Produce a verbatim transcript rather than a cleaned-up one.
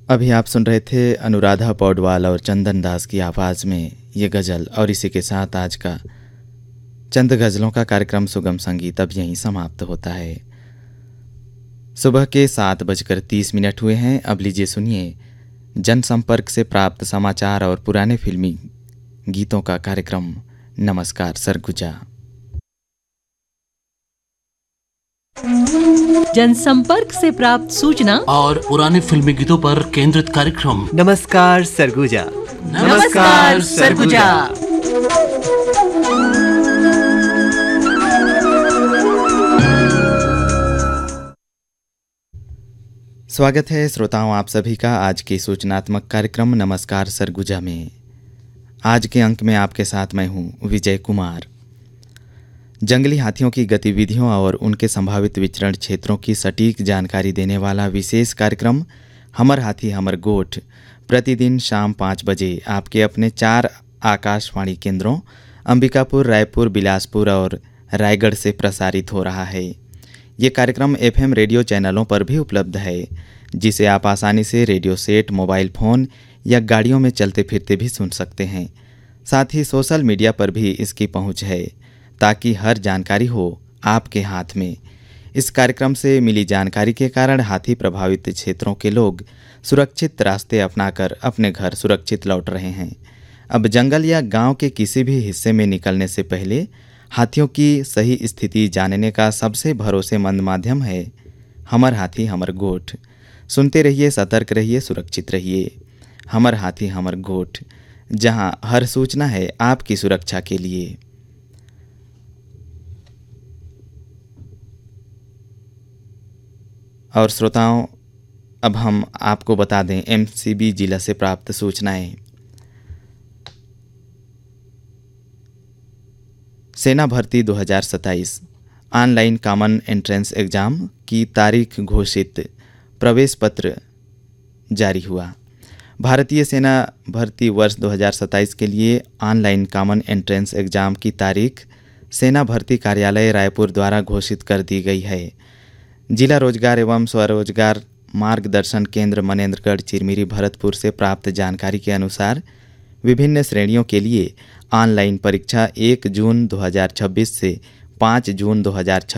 अभी आप सुन रहे थे अनुराधा पौडवाल और चंदन दास की आवाज़ में ये गज़ल, और इसी के साथ आज का चंद गज़लों का कार्यक्रम सुगम संगीत अब यहीं समाप्त होता है। सुबह के सात बजकर तीस मिनट हुए हैं। अब लीजिए सुनिए जनसंपर्क से प्राप्त समाचार और पुराने फिल्मी गीतों का कार्यक्रम नमस्कार सरगुजा। जनसंपर्क से प्राप्त सूचना और पुराने फिल्मी गीतों पर केंद्रित कार्यक्रम नमस्कार सरगुजा। नमस्कार सरगुजा। स्वागत है श्रोताओं आप सभी का आज के सूचनात्मक कार्यक्रम नमस्कार सरगुजा में। आज के अंक में आपके साथ मैं हूं विजय कुमार। जंगली हाथियों की गतिविधियों और उनके संभावित विचरण क्षेत्रों की सटीक जानकारी देने वाला विशेष कार्यक्रम हमर हाथी हमर गोठ प्रतिदिन शाम पाँच बजे आपके अपने चार आकाशवाणी केंद्रों अंबिकापुर, रायपुर, बिलासपुर और रायगढ़ से प्रसारित हो रहा है। ये कार्यक्रम एफएम रेडियो चैनलों पर भी उपलब्ध है, जिसे आप आसानी से रेडियो सेट, मोबाइल फ़ोन या गाड़ियों में चलते फिरते भी सुन सकते हैं। साथ ही सोशल मीडिया पर भी इसकी पहुंच है, ताकि हर जानकारी हो आपके हाथ में। इस कार्यक्रम से मिली जानकारी के कारण हाथी प्रभावित क्षेत्रों के लोग सुरक्षित रास्ते अपनाकर अपने घर सुरक्षित लौट रहे हैं। अब जंगल या गांव के किसी भी हिस्से में निकलने से पहले हाथियों की सही स्थिति जानने का सबसे भरोसेमंद माध्यम है हमर हाथी हमर गोठ। सुनते रहिए, सतर्क रहिए, सुरक्षित रहिए। हमर हाथी हमर गोठ, जहां हर सूचना है आपकी सुरक्षा के लिए। और श्रोताओं, अब हम आपको बता दें एमसीबी जिला से प्राप्त सूचनाएं। सेना भर्ती दो हज़ार सत्ताईस ऑनलाइन कॉमन एंट्रेंस एग्ज़ाम की तारीख घोषित, प्रवेश पत्र जारी हुआ। भारतीय सेना भर्ती वर्ष दो हज़ार सत्ताईस के लिए ऑनलाइन कॉमन एंट्रेंस एग्ज़ाम की तारीख सेना भर्ती कार्यालय रायपुर द्वारा घोषित कर दी गई है। जिला रोजगार एवं स्वरोजगार मार्गदर्शन केंद्र मनेंद्रगढ़, चिरमिरी, भरतपुर से प्राप्त जानकारी के अनुसार विभिन्न श्रेणियों के लिए ऑनलाइन परीक्षा एक जून दो हज़ार छब्बीस से पाँच जून दो हज़ार छब्बीस